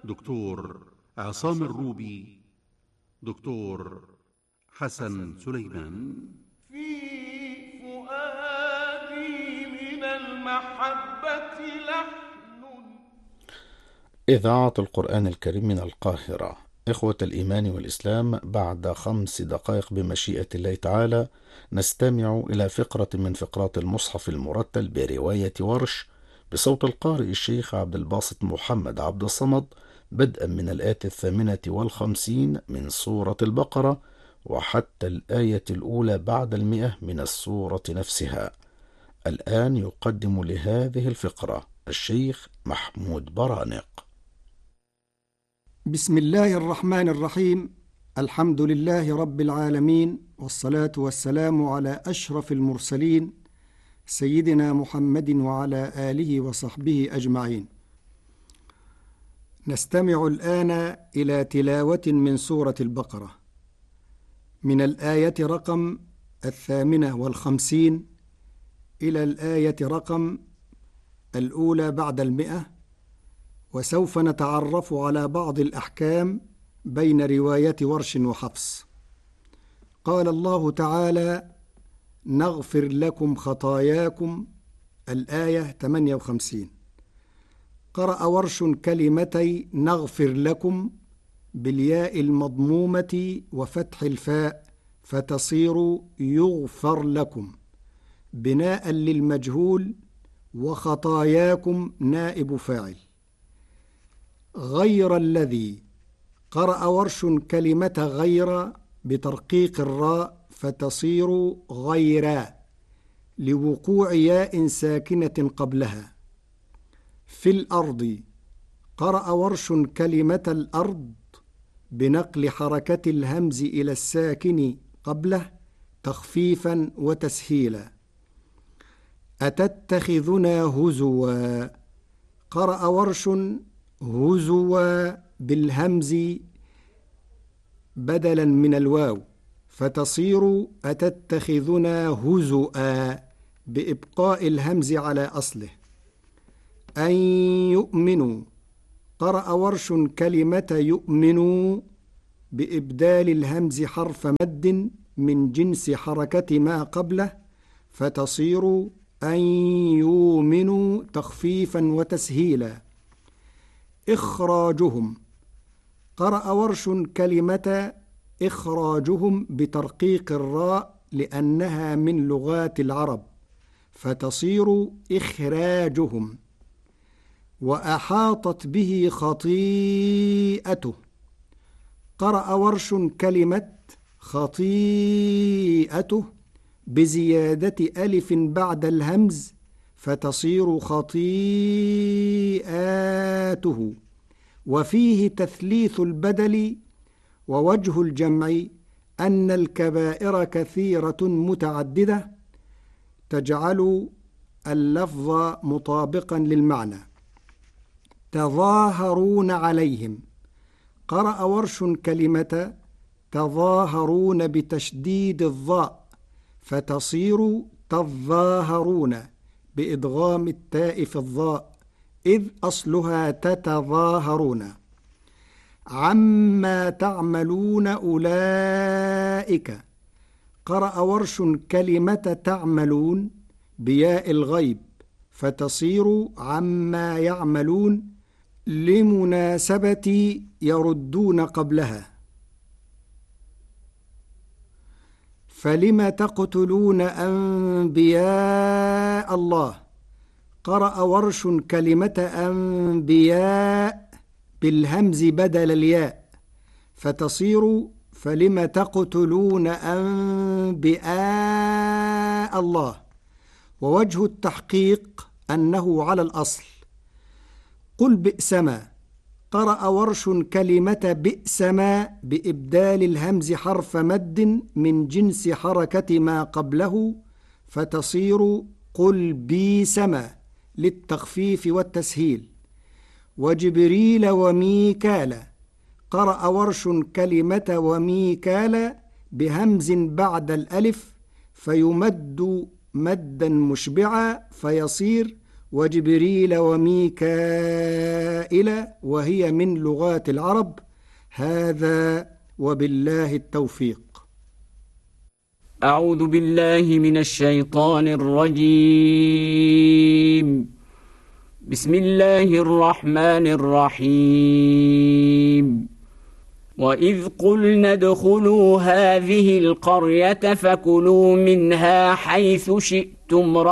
دكتور عصام الروبي، دكتور حسن سليمان. في فؤادي من المحبة لحن. إذاعة القرآن الكريم من القاهرة. إخوة الإيمان والإسلام، بعد 5 دقائق بمشيئة الله تعالى نستمع إلى فقرة من فقرات المصحف المرتل برواية ورش بصوت القارئ الشيخ عبد الباسط محمد عبد الصمد، بدءا من الآية 58 من سورة البقرة وحتى الآية الأولى بعد 100 من السورة نفسها. الآن يقدم لهذه الفقرة الشيخ محمود برانق. بسم الله الرحمن الرحيم. الحمد لله رب العالمين، والصلاة والسلام على أشرف المرسلين سيدنا محمد وعلى آله وصحبه أجمعين. نستمع الآن إلى تلاوة من سورة البقرة من الآية رقم 58 إلى الآية رقم الأولى بعد 100، وسوف نتعرف على بعض الأحكام بين رواية ورش وحفص. قال الله تعالى: نغفر لكم خطاياكم، الآية 58. قرأ ورش كلمتي نغفر لكم بالياء المضمومة وفتح الفاء فتصير يغفر لكم بناء للمجهول، وخطاياكم نائب فاعل. غير الذي قرأ ورش كلمة غير بترقيق الراء فتصير غيرا لوقوع ياء ساكنة قبلها. في الأرض قرأ ورش كلمة الأرض بنقل حركة الهمز إلى الساكن قبله تخفيفا وتسهيلا. أتتخذنا هزوا، قرأ ورش هزوا بالهمز بدلا من الواو فتصير أتتخذنا هزؤا بإبقاء الهمز على أصله. أن يؤمنوا، قرأ ورش كلمة يؤمنوا بإبدال الهمز حرف مد من جنس حركة ما قبله فتصير أن يؤمنوا تخفيفا وتسهيلا. إخراجهم، قرأ ورش كلمة إخراجهم بترقيق الراء لأنها من لغات العرب فتصير إخراجهم. وأحاطت به خطيئته، قرأ ورش كلمة خطيئته بزيادة ألف بعد الهمز فتصير خطيئاته، وفيه تثليث البدل. ووجه الجمع أن الكبائر كثيرة متعددة تجعل اللفظ مطابقا للمعنى. تظاهرون عليهم، قرأ ورش كلمة تظاهرون بتشديد الظاء فتصير تظاهرون بإدغام التاء في الظاء إذ أصلها تتظاهرون. عما تعملون أولئك، قرأ ورش كلمة تعملون بياء الغيب فتصير عما يعملون لمناسبة يردون قبلها. فلم تقتلون أنبياء الله، قرأ ورش كلمة أنبياء بالهمز بدل الياء فتصير فلم تقتلون أنبياء الله. ووجه التحقيق أنه على الأصل. قل بئسما، قرأ ورش كلمة بئسما بإبدال الهمز حرف مد من جنس حركة ما قبله فتصير قل بيسما للتخفيف والتسهيل. وجبريل وميكال، قرأ ورش كلمة وميكال بهمز بعد الألف فيمد مدا مشبعا فيصير وجبريل وميكائيل. إلى وهي من لغات العرب. هذا وبالله التوفيق. أعوذ بالله من الشيطان الرجيم. بسم الله الرحمن الرحيم. وإذ قلنا ادخلوا هذه القرية فكلوا منها حيث شئتم